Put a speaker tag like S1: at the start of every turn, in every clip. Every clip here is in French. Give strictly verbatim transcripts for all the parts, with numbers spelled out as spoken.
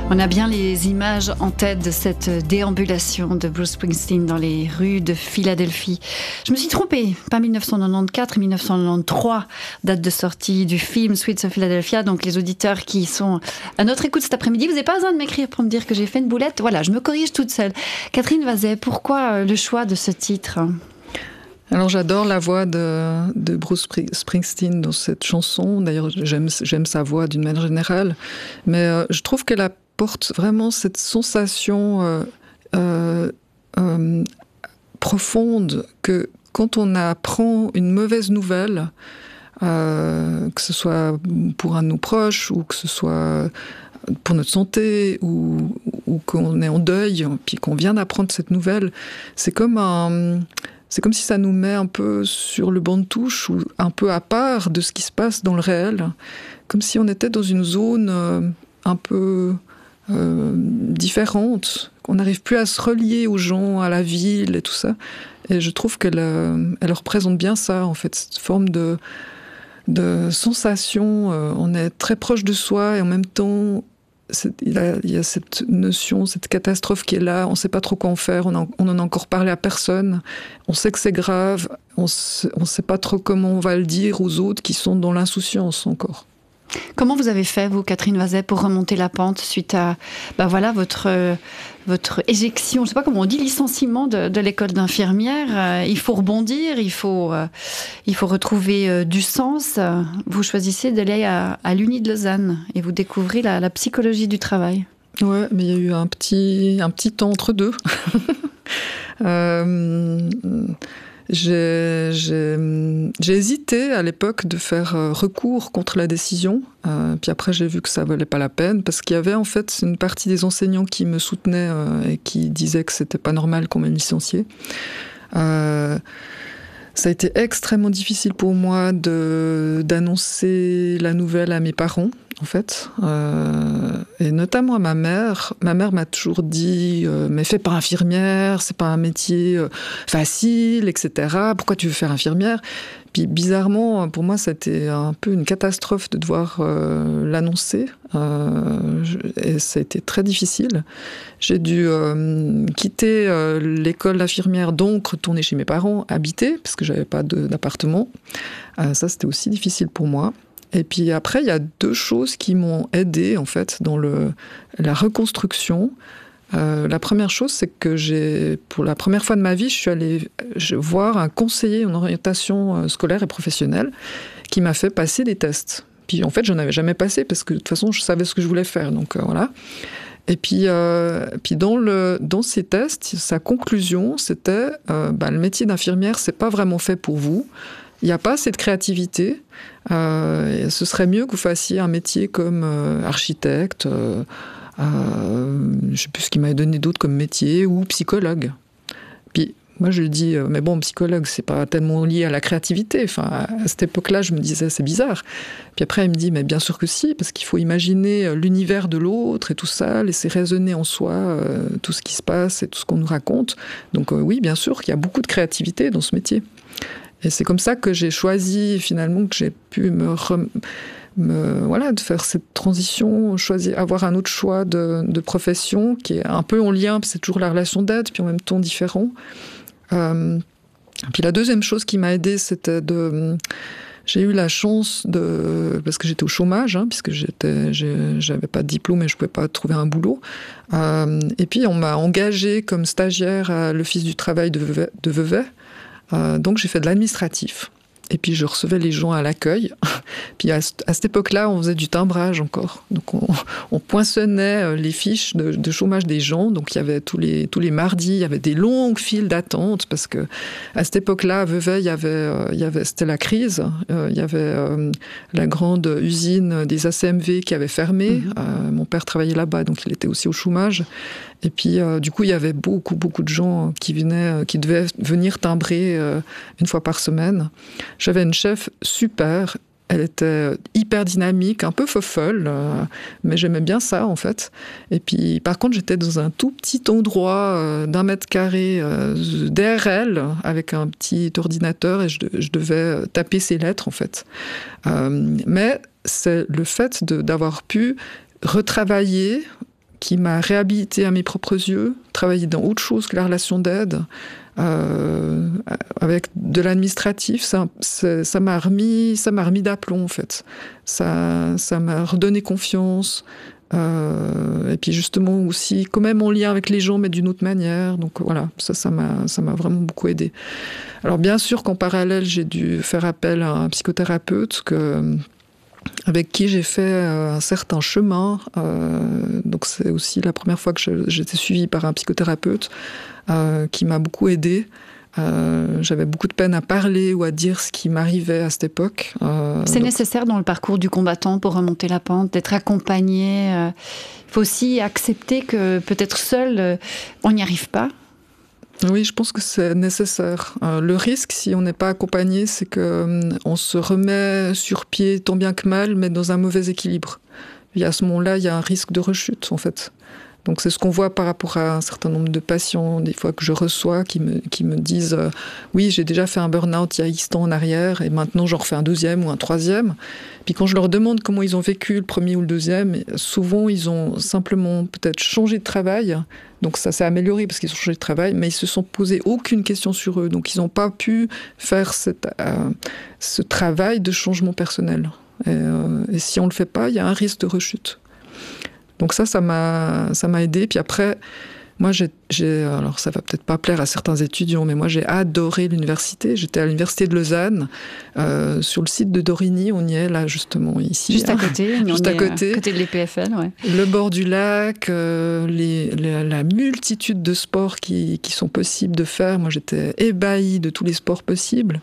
S1: On a bien les images en tête de cette déambulation de Bruce Springsteen dans les rues de Philadelphie. Je me suis trompée, pas mille neuf cent quatre-vingt-quatorze, mille neuf cent quatre-vingt-treize, date de sortie du film Streets of Philadelphia. Donc les auditeurs qui sont à notre écoute cet après-midi, vous n'avez pas besoin de m'écrire pour me dire que j'ai fait une boulette. Voilà, je me corrige toute seule. Catherine Vazet, pourquoi le choix de ce titre ?
S2: Alors j'adore la voix de, de Bruce Springsteen dans cette chanson. D'ailleurs, j'aime, j'aime sa voix d'une manière générale. Mais euh, je trouve qu'elle apporte vraiment cette sensation euh, euh, euh, profonde que quand on apprend une mauvaise nouvelle, euh, que ce soit pour un de nos proches ou que ce soit pour notre santé ou, ou qu'on est en deuil, puis qu'on vient d'apprendre cette nouvelle, c'est comme un... C'est comme si ça nous met un peu sur le banc de touche ou un peu à part de ce qui se passe dans le réel. Comme si on était dans une zone euh, un peu euh, différente. On n'arrive plus à se relier aux gens, à la ville et tout ça. Et je trouve qu'elle euh, elle représente bien ça, en fait, cette forme de, de sensation. Euh, on est très proche de soi et en même temps... Il y, a, il y a cette notion, cette catastrophe qui est là, on ne sait pas trop quoi en faire, on, en, on en a encore parlé à personne, on sait que c'est grave, on ne sait pas trop comment on va le dire aux autres qui sont dans l'insouciance encore.
S1: Comment vous avez fait, vous, Catherine Vazet, pour remonter la pente suite à ben voilà, votre, euh, votre éjection, je ne sais pas comment on dit, licenciement de, de l'école d'infirmière. Euh, il faut rebondir, il faut, euh, il faut retrouver euh, du sens. Vous choisissez d'aller à, à l'Uni de Lausanne et vous découvrez la, la psychologie du travail.
S2: Ouais, mais il y a eu un petit, un petit temps entre deux. euh, J'ai, j'ai, j'ai hésité à l'époque de faire recours contre la décision. Euh, puis après, j'ai vu que ça valait pas la peine parce qu'il y avait en fait une partie des enseignants qui me soutenaient euh, et qui disaient que c'était pas normal qu'on m'ait licencié. Euh, ça a été extrêmement difficile pour moi de, d'annoncer la nouvelle à mes parents, en fait, euh, et notamment à ma mère. Ma mère m'a toujours dit euh, « mais fais pas infirmière, c'est pas un métier euh, facile, et cetera. Pourquoi tu veux faire infirmière ?» Puis bizarrement, pour moi, c'était un peu une catastrophe de devoir euh, l'annoncer. Euh, je, et ça a été très difficile. J'ai dû euh, quitter euh, l'école d'infirmière, donc retourner chez mes parents, habiter, parce que j'avais pas de, d'appartement. Euh, ça, c'était aussi difficile pour moi. Et puis après, il y a deux choses qui m'ont aidée, en fait, dans le, la reconstruction. Euh, la première chose, c'est que j'ai, pour la première fois de ma vie, je suis allée voir un conseiller en orientation scolaire et professionnelle qui m'a fait passer des tests. Puis en fait, je n'en avais jamais passé parce que de toute façon, je savais ce que je voulais faire. Donc euh, voilà. Et puis, euh, puis dans, le, dans ces tests, sa conclusion, c'était euh, bah, le métier d'infirmière, c'est pas vraiment fait pour vous. Il n'y a pas assez de créativité. Euh, et ce serait mieux que vous fassiez un métier comme euh, architecte. Euh, Euh, je ne sais plus ce qu'il m'avait donné d'autre comme métier, ou psychologue. Puis moi je lui dis, euh, mais bon, psychologue, c'est pas tellement lié à la créativité. Enfin, à cette époque-là, je me disais, c'est bizarre. Puis après, il me dit, mais bien sûr que si, parce qu'il faut imaginer l'univers de l'autre et tout ça, laisser résonner en soi euh, tout ce qui se passe et tout ce qu'on nous raconte. Donc euh, oui, bien sûr qu'il y a beaucoup de créativité dans ce métier. Et c'est comme ça que j'ai choisi, finalement, que j'ai pu me... Rem... Me, voilà, de faire cette transition, choisir, avoir un autre choix de, de profession qui est un peu en lien, c'est toujours la relation d'aide, puis en même temps différent. Euh, puis la deuxième chose qui m'a aidée, c'était de... J'ai eu la chance de... Parce que j'étais au chômage, hein, puisque j'étais, j'avais pas de diplôme et je pouvais pas trouver un boulot. Euh, et puis on m'a engagée comme stagiaire à l'Office du travail de Vevey. De Vevey. Euh, donc j'ai fait de l'administratif. Et puis je recevais les gens à l'accueil. Puis à, à cette époque-là, on faisait du timbrage encore. Donc on, on poinçonnait les fiches de, de chômage des gens. Donc il y avait tous les, tous les mardis, il y avait des longues files d'attente parce que à cette époque-là, à Vevey, il y avait, euh, il y avait, c'était la crise. Euh, il y avait euh, la grande usine des A C M V qui avait fermé. Mmh. Euh, mon père travaillait là-bas, donc il était aussi au chômage. Et puis, euh, du coup, il y avait beaucoup, beaucoup de gens qui venaient, qui devaient venir timbrer euh, une fois par semaine. J'avais une chef super. Elle était hyper dynamique, un peu fofolle, euh, mais j'aimais bien ça, en fait. Et puis, par contre, j'étais dans un tout petit endroit euh, d'un mètre carré euh, derrière elle, avec un petit ordinateur, et je, je devais taper ses lettres, en fait. Euh, mais c'est le fait de, d'avoir pu retravailler qui m'a réhabilité à mes propres yeux, travaillé dans autre chose que la relation d'aide, euh, avec de l'administratif, ça, ça m'a remis, ça m'a remis d'aplomb en fait. Ça, ça m'a redonné confiance. Euh, et puis justement aussi, quand même en lien avec les gens, mais d'une autre manière. Donc voilà, ça, ça m'a, ça m'a vraiment beaucoup aidé. Alors bien sûr qu'en parallèle, j'ai dû faire appel à un psychothérapeute que avec qui j'ai fait un certain chemin. Euh, donc c'est aussi la première fois que je, j'étais suivie par un psychothérapeute euh, qui m'a beaucoup aidée. Euh, j'avais beaucoup de peine à parler ou à dire ce qui m'arrivait à cette époque. Euh,
S1: c'est donc... nécessaire dans le parcours du combattant pour remonter la pente, d'être accompagné. Il euh, faut aussi accepter que peut-être seul, euh, on n'y arrive pas.
S2: Oui, je pense que c'est nécessaire. Euh, le risque, si on n'est pas accompagné, c'est qu'on euh, se remet sur pied tant bien que mal, mais dans un mauvais équilibre. Et à ce moment-là, il y a un risque de rechute, en fait. Donc c'est ce qu'on voit par rapport à un certain nombre de patients, des fois que je reçois, qui me, qui me disent euh, « Oui, j'ai déjà fait un burn-out il y a X temps en arrière, et maintenant j'en refais un deuxième ou un troisième. » Puis quand je leur demande comment ils ont vécu le premier ou le deuxième, souvent ils ont simplement peut-être changé de travail. Donc ça s'est amélioré parce qu'ils ont changé de travail, mais ils se sont posés aucune question sur eux. Donc ils n'ont pas pu faire cette, euh, ce travail de changement personnel. Et, euh, et si on ne le fait pas, il y a un risque de rechute. Donc ça, ça m'a, ça m'a aidé. Puis après, moi, j'ai, j'ai, alors ça va peut-être pas plaire à certains étudiants, mais moi, j'ai adoré l'université. J'étais à l'université de Lausanne, euh, sur le site de Dorigny. On y est là, justement, ici.
S1: Juste à côté.
S2: Juste
S1: on
S2: à
S1: est
S2: côté.
S1: À côté de l'E P F L, ouais.
S2: Le bord du lac, euh, les, les, la multitude de sports qui, qui sont possibles de faire. Moi, j'étais ébahie de tous les sports possibles.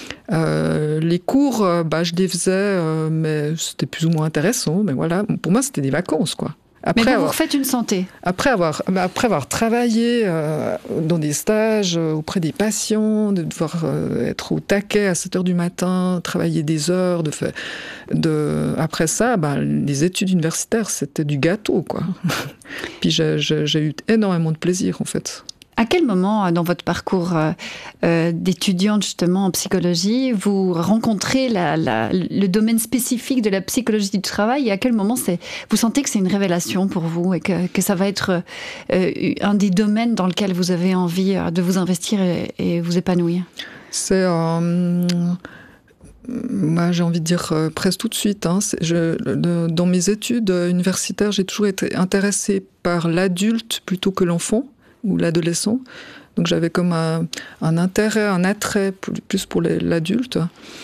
S2: Euh, les cours, euh, bah, je les faisais, euh, mais c'était plus ou moins intéressant. Mais voilà, pour moi, c'était des vacances, quoi.
S1: Après mais vous avoir, vous refaites une santé.
S2: Après avoir, après avoir travaillé euh, dans des stages euh, auprès des patients, de devoir euh, être au taquet à sept heures du matin, travailler des heures, de fait, de, après ça, bah, les études universitaires, c'était du gâteau, quoi. Puis j'ai, j'ai, j'ai eu énormément de plaisir, en fait.
S1: À quel moment, dans votre parcours euh, d'étudiante justement en psychologie, vous rencontrez la, la, le domaine spécifique de la psychologie du travail, et à quel moment c'est, vous sentez que c'est une révélation pour vous et que, que ça va être euh, un des domaines dans lequel vous avez envie de vous investir et, et vous épanouir?
S2: C'est... Euh... Moi, j'ai envie de dire euh, presque tout de suite. Hein. Je, de, dans mes études universitaires, j'ai toujours été intéressée par l'adulte plutôt que l'enfant ou l'adolescent. Donc j'avais comme un, un intérêt, un attrait plus pour les, l'adulte.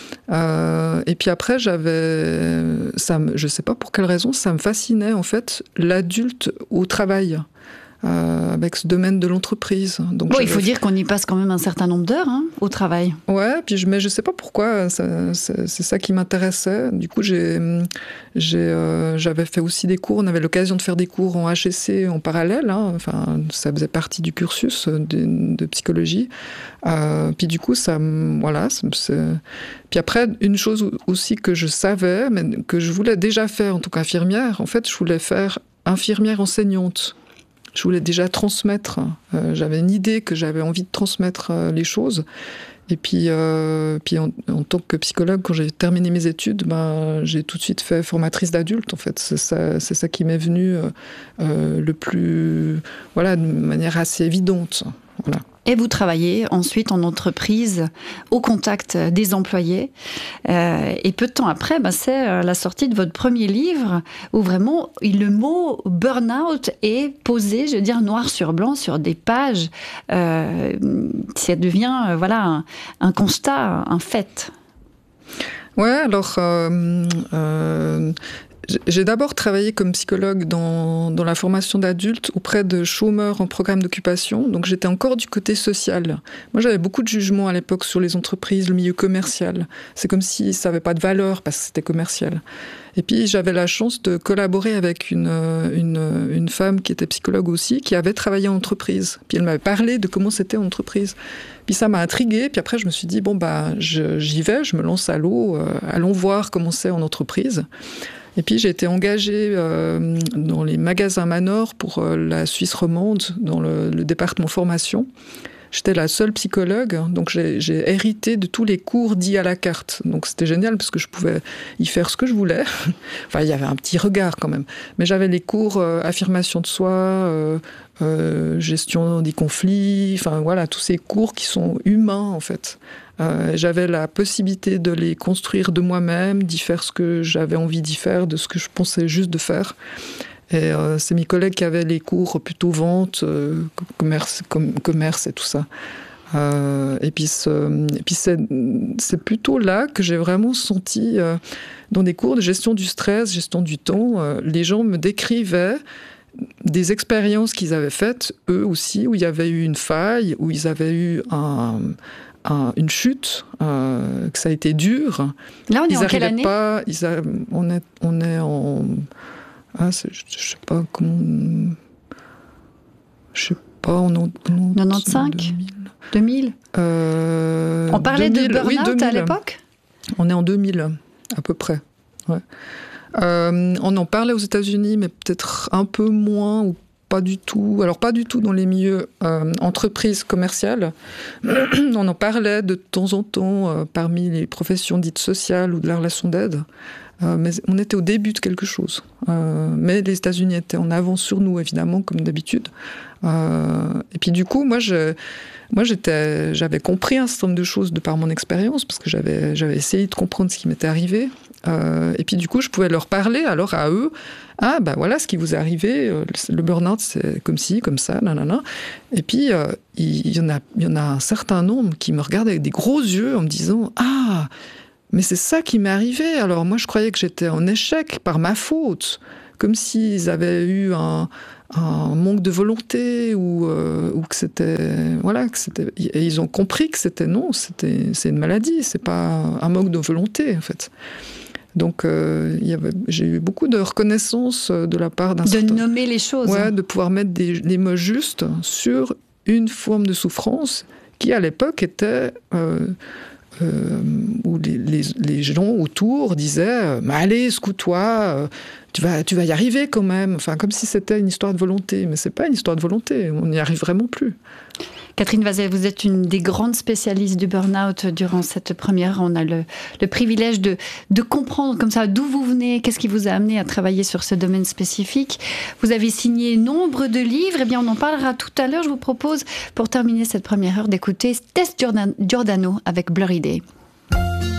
S2: Euh, et puis après, j'avais, ça me, je ne sais pas pour quelle raison, ça me fascinait en fait l'adulte au travail. Euh, avec ce domaine de l'entreprise.
S1: Donc, bon, il faut dire qu'on y passe quand même un certain nombre d'heures hein, au travail.
S2: Ouais, puis je, mais je ne sais pas pourquoi, ça, c'est, c'est ça qui m'intéressait. Du coup, j'ai, j'ai, euh, j'avais fait aussi des cours, on avait l'occasion de faire des cours en H E C en parallèle, hein, enfin, ça faisait partie du cursus de, de psychologie. Euh, puis du coup, ça, voilà. C'est, c'est... Puis après, une chose aussi que je savais, mais que je voulais déjà faire en tant qu'infirmière, en fait, je voulais faire infirmière enseignante. Je voulais déjà transmettre, euh, j'avais une idée que j'avais envie de transmettre euh, les choses. Et puis, euh, puis en, en tant que psychologue, quand j'ai terminé mes études, ben, j'ai tout de suite fait formatrice d'adultes. En fait, c'est ça, c'est ça qui m'est venu euh, euh, le plus, voilà, de manière assez évidente. Voilà.
S1: Et vous travaillez ensuite en entreprise, au contact des employés. Euh, et peu de temps après, ben, c'est la sortie de votre premier livre, où vraiment le mot burn-out est posé, je veux dire, noir sur blanc, sur des pages. Euh, ça devient euh, voilà, un, un constat, un fait.
S2: Ouais, alors... Euh, euh, J'ai d'abord travaillé comme psychologue dans, dans la formation d'adultes auprès de chômeurs en programme d'occupation, donc j'étais encore du côté social. Moi, j'avais beaucoup de jugements à l'époque sur les entreprises, le milieu commercial. C'est comme si ça n'avait pas de valeur parce que c'était commercial. Et puis, j'avais la chance de collaborer avec une, une, une femme qui était psychologue aussi, qui avait travaillé en entreprise. Puis elle m'avait parlé de comment c'était en entreprise. Puis ça m'a intriguée. Puis après, je me suis dit, bon, bah, je, j'y vais, je me lance à l'eau, euh, allons voir comment c'est en entreprise. Et puis j'ai été engagée euh, dans les magasins Manor pour euh, la Suisse romande, dans le, le département formation. j'étais la seule psychologue, donc j'ai, j'ai hérité de tous les cours dits à la carte. Donc c'était génial parce que je pouvais y faire ce que je voulais. Enfin, il y avait un petit regard quand même. Mais j'avais les cours euh, affirmation de soi, euh, euh, gestion des conflits, enfin voilà, tous ces cours qui sont humains en fait. Euh, j'avais la possibilité de les construire de moi-même, d'y faire ce que j'avais envie d'y faire, de ce que je pensais juste de faire. Et euh, c'est mes collègues qui avaient les cours plutôt vente, euh, commerce, com- commerce et tout ça. Euh, et puis, ce, et puis c'est, c'est plutôt là que j'ai vraiment senti, euh, dans des cours de gestion du stress, gestion du temps, euh, les gens me décrivaient des expériences qu'ils avaient faites, eux aussi, où il y avait eu une faille, où ils avaient eu un... Un, une chute, euh, que ça a été dur.
S1: Là, on est
S2: ils
S1: en quelle année
S2: pas, ils a, on, est, on est en... Ah, c'est, je, je sais pas comment... Je sais pas, on est en...
S1: quatre-vingt-quinze deux mille
S2: euh,
S1: On parlait
S2: deux mille,
S1: de burn-out
S2: oui, deux mille.
S1: À l'époque.
S2: On est en deux mille, à peu près. Ouais. Euh, on en parlait aux États-Unis, mais peut-être un peu moins, ou pas du tout. Alors, pas du tout dans les milieux euh, entreprises commerciales. On en parlait de temps en temps euh, parmi les professions dites sociales ou de la relation d'aide. Euh, mais on était au début de quelque chose. Euh, mais les États-Unis étaient en avance sur nous, évidemment, comme d'habitude. Euh, et puis, du coup, moi, je, moi j'étais, j'avais compris un certain nombre de choses de par mon expérience, parce que j'avais, j'avais essayé de comprendre ce qui m'était arrivé. Euh, et puis, du coup, je pouvais leur parler, alors à eux, ah, ben voilà ce qui vous est arrivé, le burn-out, c'est comme ci, comme ça, nanana. Et puis, euh, il y en a, il y en a un certain nombre qui me regardent avec des gros yeux en me disant, ah, mais c'est ça qui m'est arrivé. Alors moi, je croyais que j'étais en échec par ma faute, comme s'ils avaient eu un, un manque de volonté ou, euh, ou que c'était, voilà, que c'était. Et ils ont compris que c'était non, c'était, c'est une maladie, c'est pas un manque de volonté en fait. Donc, euh, il y avait, j'ai eu beaucoup de reconnaissance de la part d'un
S1: de
S2: certain...
S1: nommer les choses.
S2: Ouais, de pouvoir mettre des, les mots justes sur une forme de souffrance qui, à l'époque, était... Euh, euh, où les, les, les gens autour disaient « Mais allez, secoue-toi, euh, tu vas, tu vas y arriver quand même ». Enfin, comme si c'était une histoire de volonté. Mais c'est pas une histoire de volonté, on n'y arrive vraiment plus.
S1: Catherine Vazel, vous êtes une des grandes spécialistes du burn-out durant cette première. On a le, le privilège de, de comprendre comme ça d'où vous venez, qu'est-ce qui vous a amené à travailler sur ce domaine spécifique. Vous avez signé nombre de livres, eh bien on en parlera tout à l'heure. Je vous propose, pour terminer cette première heure, d'écouter Tess Giordano avec Blurry Day.